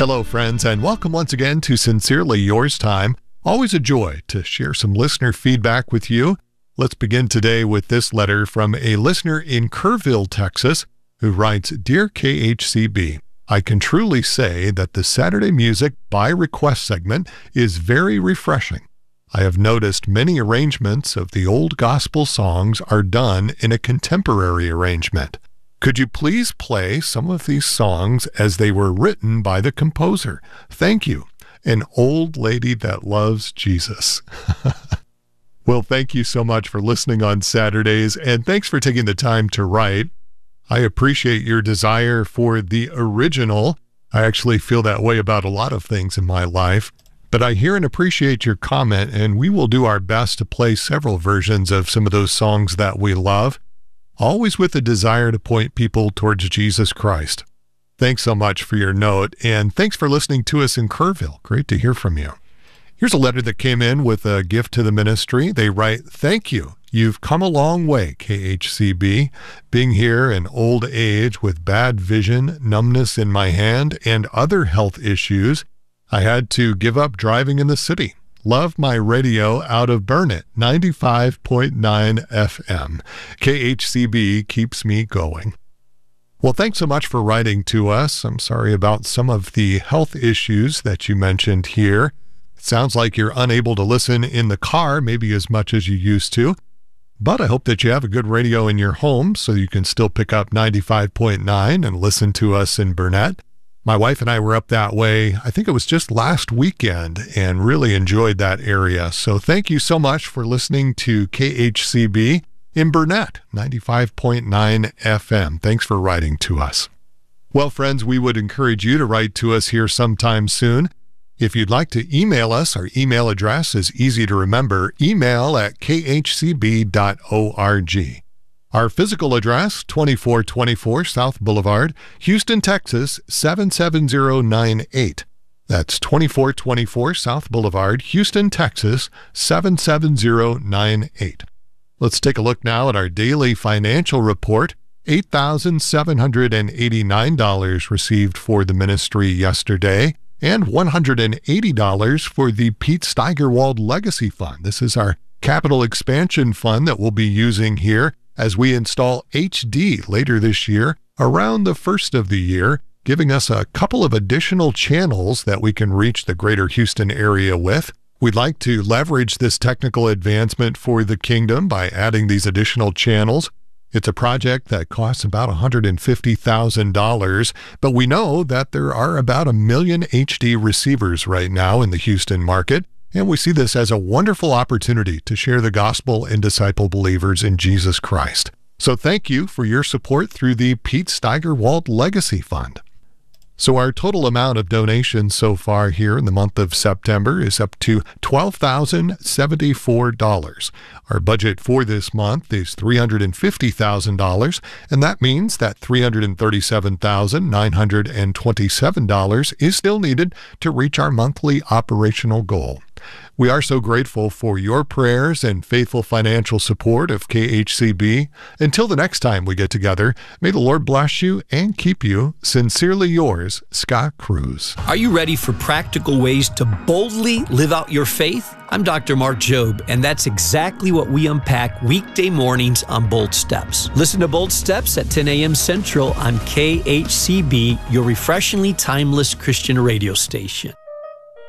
Hello, friends, and welcome once again to Sincerely Yours Time. Always a joy to share some listener feedback with you. Let's begin today with this letter from a listener in Kerrville, Texas, who writes, Dear KHCB, I can truly say that the Saturday Music by Request segment is very refreshing. I have noticed many arrangements of the old gospel songs are done in a contemporary arrangement. Could you please play some of these songs as they were written by the composer? Thank you. An old lady that loves Jesus. Well, thank you so much for listening on Saturdays, and thanks for taking the time to write. I appreciate your desire for the original. I actually feel that way about a lot of things in my life, but I hear and appreciate your comment, and we will do our best to play several versions of some of those songs that we love, always with a desire to point people towards Jesus Christ. Thanks so much for your note, and thanks for listening to us in Kerrville. Great to hear from you. Here's a letter that came in with a gift to the ministry. They write, Thank you. You've come a long way, KHCB. Being here in old age with bad vision, numbness in my hand, and other health issues, I had to give up driving in the city. Love my radio out of Burnett, 95.9 FM. KHCB keeps me going. Well, thanks so much for writing to us. I'm sorry about some of the health issues that you mentioned here. It sounds like you're unable to listen in the car, maybe as much as you used to. But I hope that you have a good radio in your home so you can still pick up 95.9 and listen to us in Burnett. My wife and I were up that way, I think it was just last weekend, and really enjoyed that area. So thank you so much for listening to KHCB in Burnett, 95.9 FM. Thanks for writing to us. Well, friends, we would encourage you to write to us here sometime soon. If you'd like to email us, our email address is easy to remember, email@khcb.org. Our physical address, 2424 South Boulevard, Houston, Texas, 77098. That's 2424 South Boulevard, Houston, Texas, 77098. Let's take a look now at our daily financial report. $8,789 received for the ministry yesterday, and $180 for the Pete Steigerwald Legacy Fund. This is our capital expansion fund that we'll be using here as we install HD later this year, around the first of the year, giving us a couple of additional channels that we can reach the greater Houston area with. We'd like to leverage this technical advancement for the kingdom by adding these additional channels. It's a project that costs about $150,000, but we know that there are about 1 million HD receivers right now in the Houston market. And we see this as a wonderful opportunity to share the gospel and disciple believers in Jesus Christ. So thank you for your support through the Pete Steigerwald Legacy Fund. So our total amount of donations so far here in the month of September is up to $12,074. Our budget for this month is $350,000, and that means that $337,927 is still needed to reach our monthly operational goal. We are so grateful for your prayers and faithful financial support of KHCB. Until the next time we get together, may the Lord bless you and keep you. Sincerely yours, Scott Cruz. Are you ready for practical ways to boldly live out your faith? I'm Dr. Mark Jobe, and that's exactly what we unpack weekday mornings on Bold Steps. Listen to Bold Steps at 10 a.m. Central on KHCB, your refreshingly timeless Christian radio station.